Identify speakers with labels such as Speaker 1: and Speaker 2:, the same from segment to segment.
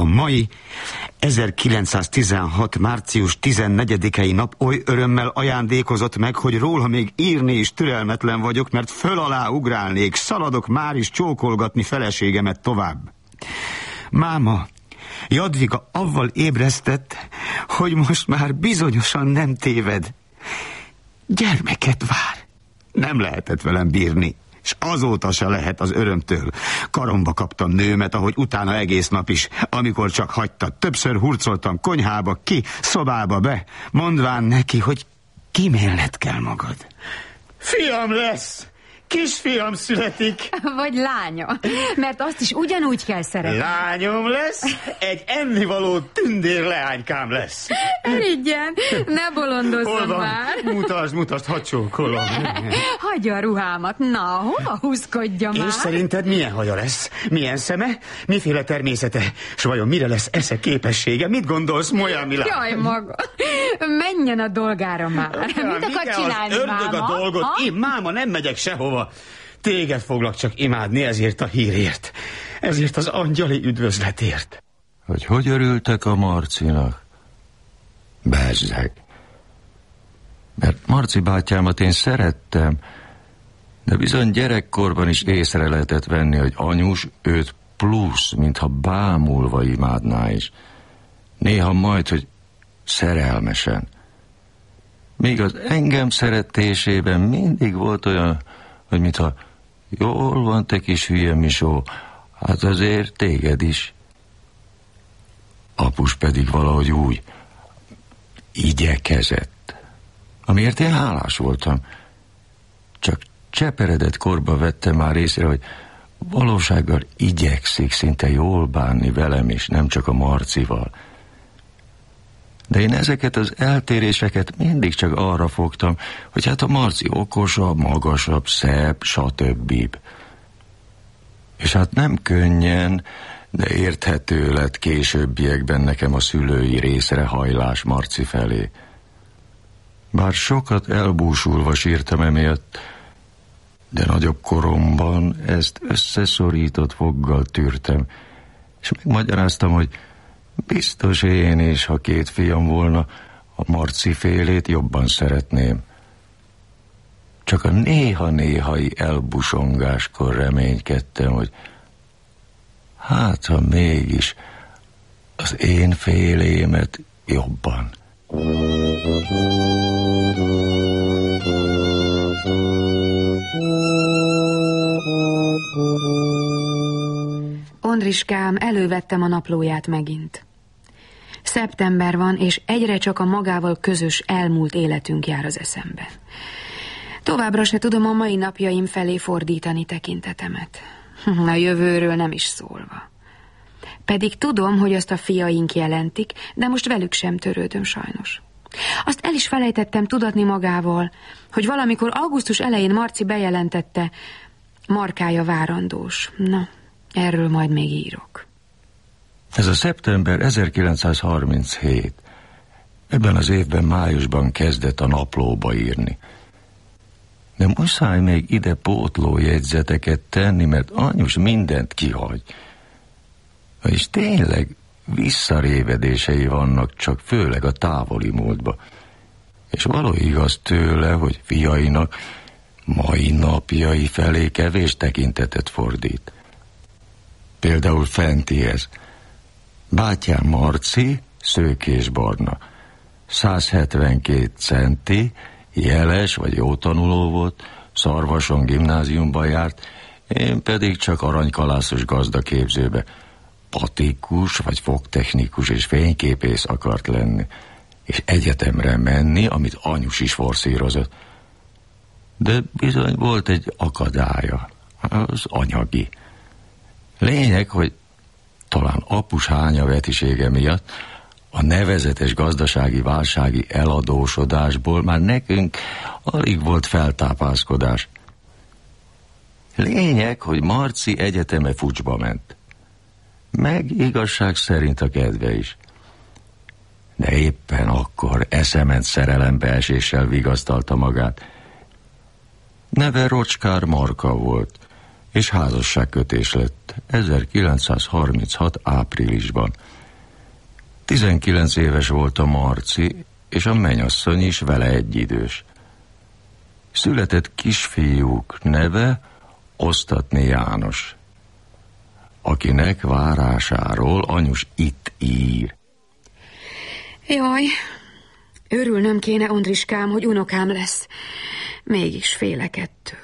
Speaker 1: mai 1916. március 14-i nap oly örömmel ajándékozott meg, hogy róla még írni is türelmetlen vagyok, mert föl alá ugrálnék, szaladok már is csókolgatni feleségemet tovább. Máma, Jadviga avval ébresztett, hogy most már bizonyosan nem téved. Gyermeket vár. Nem lehetett velem bírni, és azóta se lehet az örömtől. Karomba kaptam nőmet, ahogy utána egész nap is, amikor csak hagyta. Többször hurcoltam konyhába, ki, szobába be, mondván neki, hogy kimélned kell magad. Fiam lesz! Kisfiam születik.
Speaker 2: Vagy lánya, mert azt is ugyanúgy kell szeretni.
Speaker 1: Lányom lesz, egy ennivaló tündér leánykám lesz.
Speaker 2: Erigyen, ne bolondozzon már.
Speaker 1: Mutasd, hadd csókolom.
Speaker 2: Hagyja a ruhámat, na, hova húzkodja már?
Speaker 1: És szerinted milyen haja lesz? Milyen szeme? Miféle természete? S vajon mire lesz esze képessége? Mit gondolsz, Molyán Milán?
Speaker 2: Jaj, maga, menjen a dolgára már. Mit akar csinálni,
Speaker 1: ördög
Speaker 2: máma?
Speaker 1: A dolgot? Én, máma, nem megyek sehova. Téged foglak csak imádni ezért a hírért. Ezért az angyali üdvözletért.
Speaker 3: Hogy örültek a Marcinak? Bezzeg. Mert Marci bátyámat én szerettem, de bizony gyerekkorban is észre lehetett venni, hogy anyus őt plusz, mintha bámulva imádná is. Néha majd, hogy szerelmesen. Míg az engem szeretésében mindig volt olyan, hogy mintha jól van, te kis hülye Misó, hát azért téged is. Apus pedig valahogy úgy igyekezett, amiért én hálás voltam. Csak cseperedett korba vettem már észre, hogy valósággal igyekszik szinte jól bánni velem is, nem csak a Marcival. De én ezeket az eltéréseket mindig csak arra fogtam, hogy hát a Marci okosabb, magasabb, szebb, stb. És hát nem könnyen, de érthető lett későbbiekben nekem a szülői részrehajlás Marci felé. Bár sokat elbúsulva sírtam emiatt, de nagyobb koromban ezt összeszorított foggal tűrtem, és megmagyaráztam, hogy biztos én is, ha 2 fiam volna, a Marci félét jobban szeretném. Csak a néha-néhai elbusongáskor reménykedtem, hogy hát, ha mégis az én félémet jobban.
Speaker 2: Ondriskám, elővettem a naplóját megint. Szeptember van, és egyre csak a magával közös elmúlt életünk jár az eszemben. Továbbra se tudom a mai napjaim felé fordítani tekintetemet. A jövőről nem is szólva. Pedig tudom, hogy azt a fiaink jelentik, de most velük sem törődöm sajnos. Azt el is felejtettem tudatni magával, hogy valamikor augusztus elején Marci bejelentette, Markája várandós. Na, erről majd még írok.
Speaker 3: Ez a szeptember 1937. Ebben az évben májusban kezdett a naplóba írni. De muszáj még ide pótló jegyzeteket tenni, mert anyus mindent kihagy. És tényleg visszarévedései vannak, csak főleg a távoli múltba. És való igaz tőle, hogy fiainak mai napjai felé kevés tekintetet fordít. Például fentihez. Bátyám Marci, szőkésbarna, 172 centi, jeles vagy jó tanuló volt, Szarvason gimnáziumban járt, én pedig csak aranykalászos gazdaképzőbe, patikus vagy fogtechnikus és fényképész akart lenni, és egyetemre menni, amit anyus is forszírozott. De bizony volt egy akadálya, az anyagi. Lényeg, hogy talán apus hányavetisége miatt a nevezetes gazdasági válsági eladósodásból már nekünk alig volt feltápászkodás. Lényeg, hogy Marci egyeteme fucsba ment. Meg igazság szerint a kedve is. De éppen akkor eszement szerelembeeséssel vigasztalta magát. Neve Rocskár Marka volt, és házasságkötés lett 1936. áprilisban. 19 éves volt a Marci, és a mennyasszony is vele egyidős. Született kisfiúk neve Osztatni János, akinek várásáról anyus itt ír.
Speaker 2: Jaj, örülnöm kéne, Ondriskám, hogy unokám lesz. Mégis félek ettől.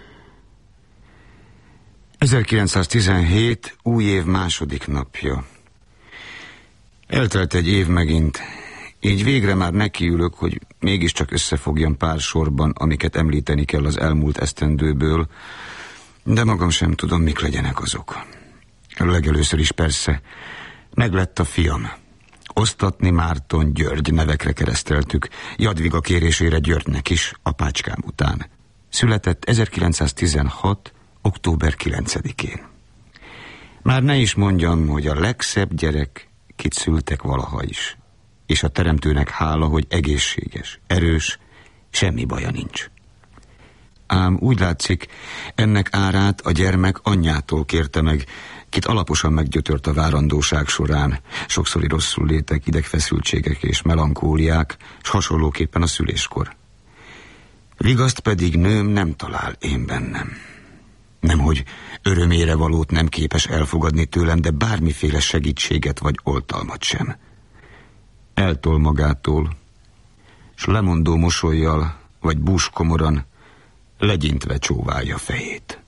Speaker 1: 1917. új év második napja. Eltelt egy év megint, így végre már nekiülök, hogy mégiscsak összefogjam pár sorban, amiket említeni kell az elmúlt esztendőből, de magam sem tudom, mik legyenek azok. Legelőször is persze meglett a fiam. Osztatni Márton György nevekre kereszteltük, Jadviga kérésére Györgynek is, apácskám után. Született 1916. október 9-én. Már ne is mondjam, hogy a legszebb gyerek, kit szültek valaha is. És a teremtőnek hála, hogy egészséges, erős, semmi baja nincs. Ám úgy látszik, ennek árát a gyermek anyjától kérte meg, kit alaposan meggyötört a várandóság során, sokszori rosszul létek, idegfeszültségek és melankóliák, s hasonlóképpen a szüléskor. Vigaszt pedig nőm nem talál én bennem. Nemhogy örömére valót nem képes elfogadni tőlem, de bármiféle segítséget vagy oltalmat sem. Eltol magától, s lemondó mosollyal vagy búskomoran legyintve csóválja fejét.